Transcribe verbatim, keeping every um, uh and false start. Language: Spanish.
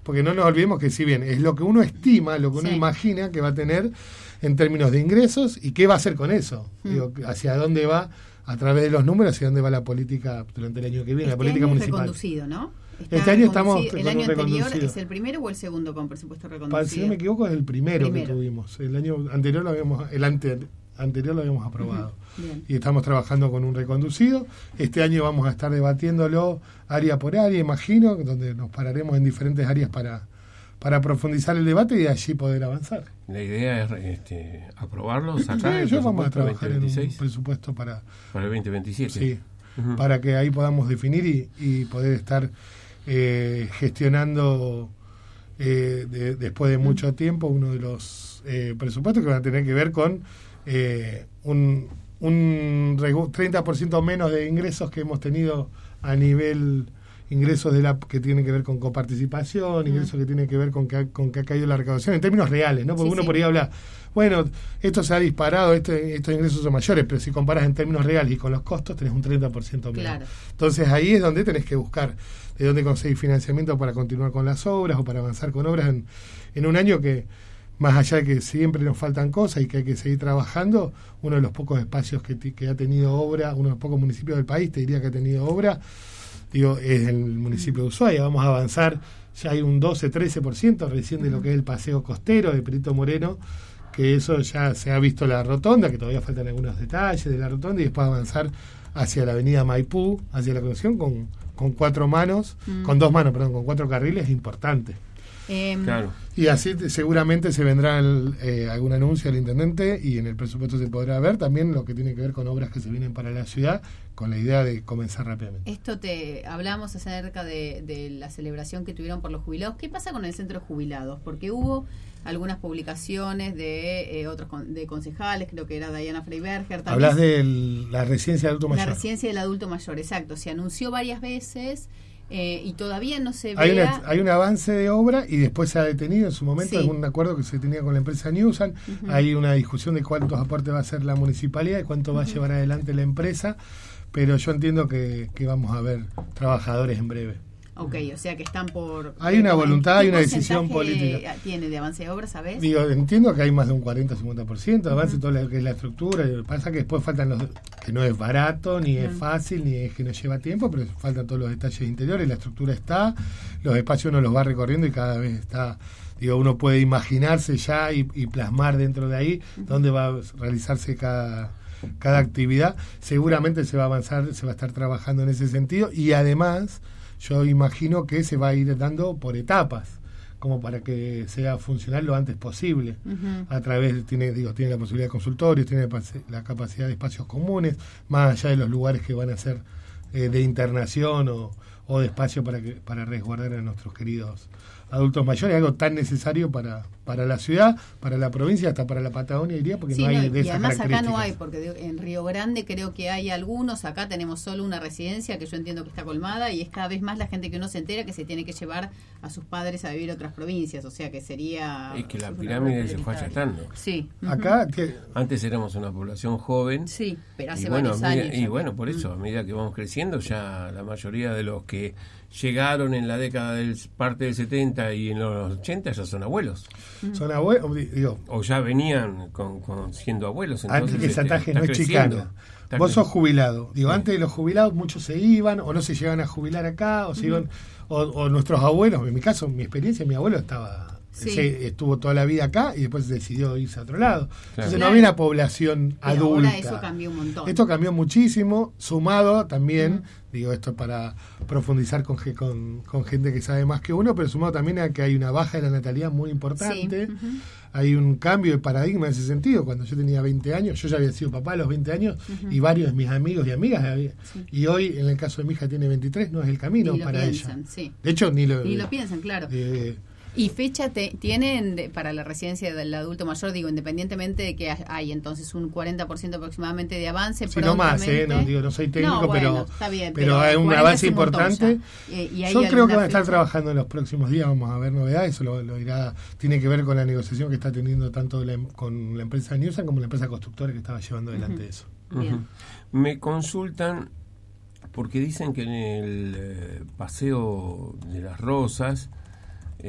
porque no nos olvidemos que si bien es lo que uno estima, lo que uno sí. imagina que va a tener en términos de ingresos y qué va a hacer con eso, mm. digo, hacia dónde va a través de los números, hacia dónde va la política durante el año que viene, este la política año municipal. Es reconducido, ¿no? Está este año estamos ¿El año anterior reconducido. es el primero o el segundo con presupuesto reconducido? Para, si no me equivoco, es el primero, primero. que tuvimos. El año anterior lo habíamos, el ante, anterior lo habíamos aprobado. Uh-huh. Y estamos trabajando con un reconducido. Este año vamos a estar debatiéndolo área por área, imagino, donde nos pararemos en diferentes áreas para, para profundizar el debate y de allí poder avanzar. La idea es este, aprobarlo, sacar sí, el yo vamos a presupuesto trabajar veinte veintiséis. En un presupuesto para, para el veinte veintisiete. Sí, uh-huh. para que ahí podamos definir y, y poder estar eh, gestionando eh, de, después de mucho tiempo uno de los eh, presupuestos que van a tener que ver con eh, un, un treinta por ciento menos de ingresos que hemos tenido a nivel ingresos de la que tienen que ver con coparticipación, ingresos que tienen que ver con que, ha, con que ha caído la recaudación, en términos reales, ¿no? Porque sí, uno sí. por ahí habla, bueno, esto se ha disparado, este, estos ingresos son mayores, pero si comparas en términos reales y con los costos, tenés un treinta por ciento menos. Claro. Entonces ahí es donde tenés que buscar de dónde conseguir financiamiento para continuar con las obras o para avanzar con obras en, en un año que, más allá de que siempre nos faltan cosas y que hay que seguir trabajando, uno de los pocos espacios que, que ha tenido obra, uno de los pocos municipios del país, te diría que ha tenido obra, digo, es el municipio de Ushuaia. Vamos a avanzar, ya hay un doce, trece por ciento recién de lo que es el paseo costero de Perito Moreno, que eso ya se ha visto la rotonda, que todavía faltan algunos detalles de la rotonda, y después avanzar hacia la avenida Maipú, hacia la conexión con, con cuatro manos, mm. con dos manos, perdón, con cuatro carriles, importante. Eh, claro. Y así te, seguramente se vendrá el, eh, algún anuncio del intendente y en el presupuesto se podrá ver también lo que tiene que ver con obras que se vienen para la ciudad, con la idea de comenzar rápidamente. Esto te hablamos acerca de, de la celebración que tuvieron por los jubilados. ¿Qué pasa con el centro de jubilados? Porque hubo algunas publicaciones de eh, otros con, de concejales, creo que era Diana Freiberger. Hablas de la residencia del adulto mayor. La residencia del adulto mayor, exacto. Se anunció varias veces. Eh, y todavía no se hay vea... Una, hay un avance de obra y después se ha detenido en su momento, sí. en un acuerdo que se tenía con la empresa Newsan. Uh-huh. Hay una discusión de cuántos aportes va a hacer la municipalidad y cuánto uh-huh. va a llevar adelante la empresa, pero yo entiendo que, que vamos a ver trabajadores en breve. Ok, o sea que están por... Hay una voluntad, hay una decisión política. ¿Tiene de avance de obra, sabes? Digo, entiendo que hay más de un cuarenta a cincuenta por ciento de avance, uh-huh. todo lo que es la estructura. Pasa que después faltan los... que no es barato, ni uh-huh. es fácil, ni es que nos lleva tiempo, pero faltan todos los detalles interiores. La estructura está, los espacios uno los va recorriendo y cada vez está... Digo, uno puede imaginarse ya y, y plasmar dentro de ahí uh-huh. dónde va a realizarse cada... cada actividad. Seguramente se va a avanzar, se va a estar trabajando en ese sentido y además... Yo imagino que se va a ir dando por etapas, como para que sea funcional lo antes posible. Uh-huh. A través, tiene digo tiene la posibilidad de consultorios, tiene la capacidad de espacios comunes, más allá de los lugares que van a ser eh, de internación o, o de espacio para que para resguardar a nuestros queridos adultos mayores, algo tan necesario para para la ciudad, para la provincia, hasta para la Patagonia, diría, porque sí, no hay no, de esas y además características. acá no hay, porque en Río Grande creo que hay algunos, acá tenemos solo una residencia que yo entiendo que está colmada y es cada vez más la gente que uno se entera que se tiene que llevar a sus padres a vivir a otras provincias, o sea que sería... Es que la pirámide se fue achatando. Sí. Uh-huh. Acá, que antes éramos una población joven. Sí, pero hace y bueno, varios medida, años. Y bueno, por eso, a medida que vamos creciendo, ya la mayoría de los que llegaron en la década del parte del setenta y en los ochenta ya son abuelos. Uh-huh. Son abuelos, digo, o ya venían con, con siendo abuelos. Entonces, antes que ese ataque este, no es chicano. Vos sos jubilado. Digo, sí. Antes de los jubilados muchos se iban o no se llegaban a jubilar acá o se uh-huh. iban o, o nuestros abuelos, en mi caso, mi experiencia, mi abuelo estaba sí. se, estuvo toda la vida acá y después decidió irse a otro lado. Claro. Entonces claro. no había una población y adulta. Ahora eso cambió un montón. Esto cambió muchísimo, sumado también, uh-huh. digo esto para profundizar con, con, con gente que sabe más que uno, pero sumado también a que hay una baja de la natalidad muy importante. Sí. Uh-huh. Hay un cambio de paradigma en ese sentido. Cuando yo tenía veinte años, yo ya había sido papá a los veinte años uh-huh. y varios de mis amigos y amigas había, sí. y hoy en el caso de mi hija tiene veintitrés, no es el camino para piensan, ella. Sí. De hecho ni lo, ni lo piensan, claro. Eh, ¿Y fecha te, tienen de, para la residencia del adulto mayor? Digo, independientemente de que hay entonces un cuarenta por ciento aproximadamente de avance. Sí, no más, ¿eh? No, digo, no soy técnico, no, bueno, pero, está bien, pero, pero hay un avance importante. Eh, y Yo creo que van a estar trabajando en los próximos días, vamos a ver novedades. Eso lo, lo irá, tiene que ver con la negociación que está teniendo tanto la, con la empresa Newsan como la empresa constructora que estaba llevando adelante uh-huh. eso. Uh-huh. Me consultan porque dicen que en el eh, Paseo de las Rosas